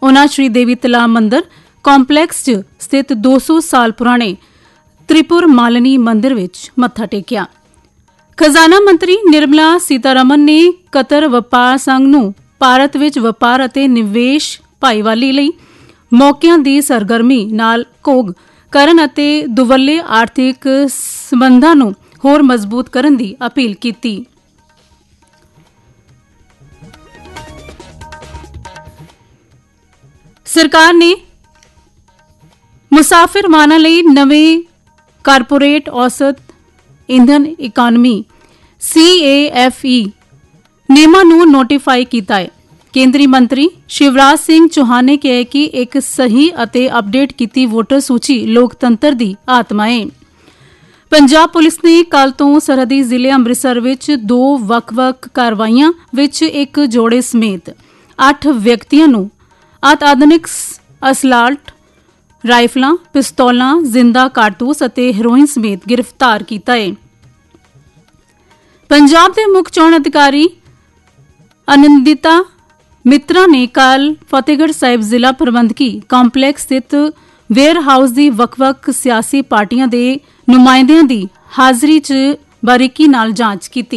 उन्हां श्री देवी तलाब मंदिर कॉम्पलैक्स च स्थित 200 साल पुराने त्रिपुर मालिनी मंदिर विच मत्था टेकिया। खजाना मंत्री निर्मला सीतारमन ने कतर वपार संघ नूं भारत विच वपार अते निवेश भाईवाली लई मौकिਆਂ ਦੀ सरगर्मी नाल घोग ਕਰਨ ਅਤੇ ਦੁਵੱਲੇ ਆਰਥਿਕ ਸੰਬੰਧਾਂ ਨੂੰ ਹੋਰ ਮਜ਼ਬੂਤ ਕਰਨ ਦੀ ਅਪੀਲ ਕੀਤੀ। ਸਰਕਾਰ ਨੇ ਮੁਸਾਫਿਰ ਵਾਹਨਾਂ ਲਈ ਨਵੇਂ ਕਾਰਪੋਰੇਟ ਔਸਤ ਇੰਧਨ ਇਕਾਨਮੀ CAFE ਨਿਯਮਾਂ ਨੂੰ ਨੋਟੀਫਾਈ ਕੀਤਾ ਹੈ। ਕੇਂਦਰੀ ਮੰਤਰੀ शिवराज सिंह चौहान ने कहा कि एक सही ਅਤੇ अपडेट की वोटर सूची लोकतंत्र की आत्मा है। पंजाब पुलिस ने कल तो सरहदी जिले अमृतसर विच 2 ਵੱਖ-ਵੱਖ ਕਾਰਵਾਈਆਂ विच एक जोड़े समेत 8 ਵਿਅਕਤੀਆਂ ਨੂੰ ਆਧੁਨਿਕ असलाट ਰਾਈਫਲਾਂ, ਪਿਸਤੌਲਾਂ, ਜ਼ਿੰਦਾ ਕਾਰਤੂਸ ਅਤੇ ਹੈਰੋਇਨ ਸਮੇਤ गिरफ्तार ਕੀਤਾ है। पंजाब के मुख्य चोण अधिकारी आनंदिता मित्रा ने कल फतेहगढ़ साहिब जिला प्रबंधकी कॉम्पलैक्स स्थित वेयर हाउस की वख-वख सियासी पार्टियां दे नुमाइंदियां दी हाज़री च बारीकी नाल जांच की।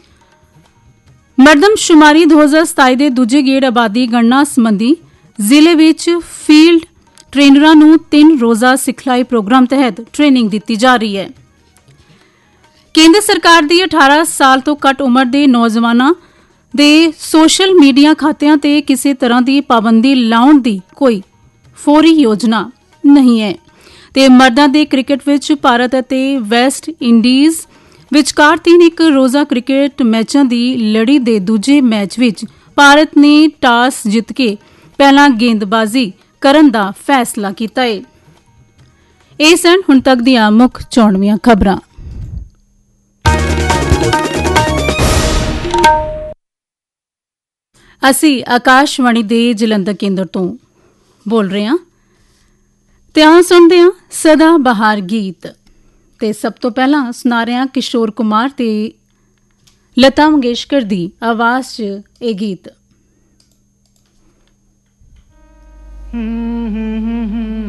मरदमशुमारी 2027 दे दूजे गेड़ आबादी गणना संबंधी जिले विच फील्ड ट्रेनरां नूं 3 रोज़ा सिखलाई प्रोग्राम तहत ट्रेनिंग दी जा रही है। केंद्र सरकार दी 18 साल तो घट उम्र दे नौजवानां ਦੇ ਸੋਸ਼ਲ ਮੀਡੀਆ ਖਾਤਿਆਂ ਤੇ ਕਿਸੇ ਤਰ੍ਹਾਂ ਦੀ ਪਾਬੰਦੀ ਲਾਉਣ ਦੀ ਕੋਈ ਫੌਰੀ ਯੋਜਨਾ ਨਹੀਂ ਹੈ ਤੇ ਮਰਦਾਂ ਦੇ ਕ੍ਰਿਕਟ ਵਿੱਚ ਭਾਰਤ ਅਤੇ ਵੈਸਟ ਇੰਡੀਜ਼ ਵਿਚਕਾਰ 3 ਰੋਜ਼ਾ ਕ੍ਰਿਕਟ ਮੈਚਾਂ ਦੀ ਲੜੀ ਦੇ ਦੂਜੇ ਮੈਚ ਵਿੱਚ ਭਾਰਤ ਨੇ ਟਾਸ ਜਿੱਤ ਕੇ ਪਹਿਲਾਂ ਗੇਂਦਬਾਜ਼ੀ ਕਰਨ ਦਾ ਫੈਸਲਾ ਕੀਤਾ ਹੈ। ਇਹ ਸਨ ਹੁਣ ਤੱਕ ਦੀਆਂ ਮੁੱਖ ਚੋਣਵੀਆਂ ਖਬਰਾਂ। ਅਸੀਂ ਆਕਾਸ਼ਵਾਣੀ ਦੇ ਜਲੰਧਰ ਕੇਂਦਰ ਤੋਂ ਬੋਲ ਰਹੇ ਹਾਂ ਤੇ ਆਓ ਸੁਣਦੇ ਹਾਂ ਸਦਾ ਬਹਾਰ ਗੀਤ ਤੇ ਸਭ ਤੋਂ ਪਹਿਲਾਂ ਸੁਣਾ ਰਹੇ ਹਾਂ ਕਿਸ਼ੋਰ ਕੁਮਾਰ ਤੇ ਲਤਾ ਮੰਗੇਸ਼ਕਰ ਦੀ ਆਵਾਜ਼ 'ਚ ਇਹ ਗੀਤ।